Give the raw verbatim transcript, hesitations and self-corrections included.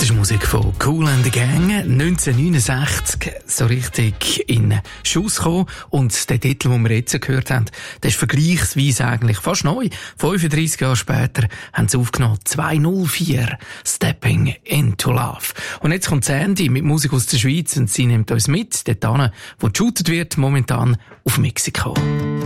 Das ist Musik von Kool and the Gang, neunzehnhundertneunundsechzig so richtig in Schuss gekommen. Und der Titel, den wir jetzt gehört haben, der ist vergleichsweise eigentlich fast neu. fünfunddreissig Jahre später haben sie aufgenommen, zweitausendvier, Stepping into Love. Und jetzt kommt Sandy mit Musik aus der Schweiz und sie nimmt uns mit, dort hin, wo geshootet wird, momentan auf Mexiko.